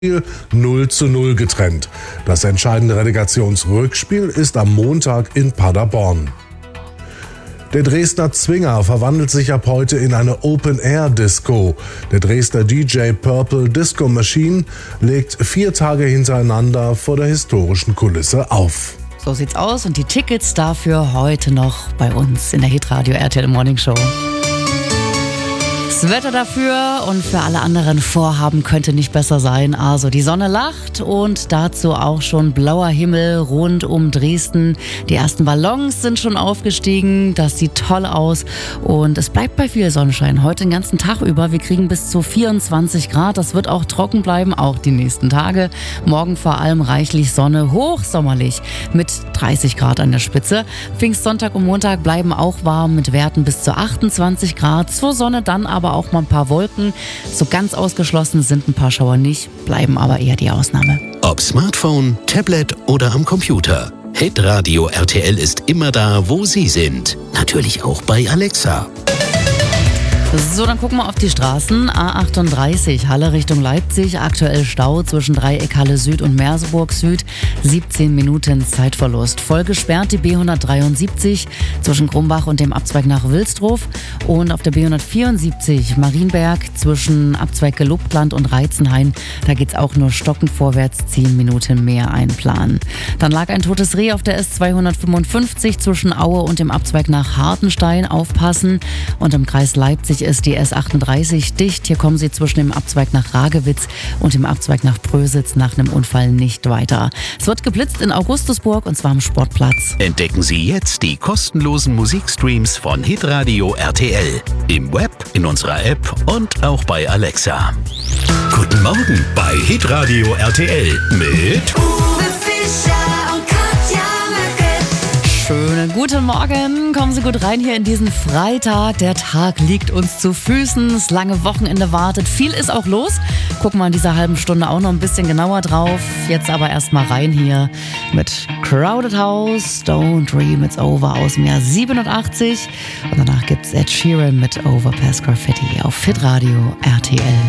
0:0 getrennt. Das entscheidende Relegationsrückspiel ist am Montag in Paderborn. Der Dresdner Zwinger verwandelt sich ab heute in eine Open-Air-Disco. Der Dresdner DJ Purple Disco Machine legt 4 Tage hintereinander vor der historischen Kulisse auf. So sieht's aus und die Tickets dafür heute noch bei uns in der Hitradio RTL Morning Show. Das Wetter dafür und für alle anderen Vorhaben könnte nicht besser sein. Also die Sonne lacht und dazu auch schon blauer Himmel rund um Dresden. Die ersten Ballons sind schon aufgestiegen. Das sieht toll aus und es bleibt bei viel Sonnenschein heute den ganzen Tag über. Wir kriegen bis zu 24 Grad. Das wird auch trocken bleiben, auch die nächsten Tage. Morgen vor allem reichlich Sonne, hochsommerlich mit 30 Grad an der Spitze. Pfingstsonntag und Montag bleiben auch warm mit Werten bis zu 28 Grad. Zur Sonne dann aber auch mal ein paar Wolken. So ganz ausgeschlossen sind ein paar Schauer nicht, bleiben aber eher die Ausnahme. Ob Smartphone, Tablet oder am Computer. Hitradio RTL ist immer da, wo Sie sind. Natürlich auch bei Alexa. So, dann gucken wir auf die Straßen. A38, Halle Richtung Leipzig. Aktuell Stau zwischen Dreieck Halle Süd und Merseburg Süd. 17 Minuten Zeitverlust. Voll gesperrt die B173 zwischen Grumbach und dem Abzweig nach Wilsdruf. Und auf der B174 Marienberg zwischen Abzweig Gelobtland und Reitzenhain. Da geht's auch nur stockend vorwärts, 10 Minuten mehr einplanen. Dann lag ein totes Reh auf der S255 zwischen Aue und dem Abzweig nach Hartenstein. Aufpassen. Und im Kreis Leipzig ist die S38 dicht. Hier kommen Sie zwischen dem Abzweig nach Ragewitz und dem Abzweig nach Prösitz nach einem Unfall nicht weiter. Es wird geblitzt in Augustusburg und zwar am Sportplatz. Entdecken Sie jetzt die kostenlosen Musikstreams von Hitradio RTL. Im Web, in unserer App und auch bei Alexa. Guten Morgen bei Hitradio RTL mit Uwe Fischer und Katja Möcke. Schönen guten Morgen, kommen Sie gut rein hier in diesen Freitag. Der Tag liegt uns zu Füßen, das lange Wochenende wartet. Viel ist auch los. Gucken wir in dieser halben Stunde auch noch ein bisschen genauer drauf. Jetzt aber erstmal rein hier mit Crowded House, Don't Dream It's Over aus dem Jahr 87. Und danach gibt's Ed Sheeran mit Overpass Graffiti auf Hitradio RTL.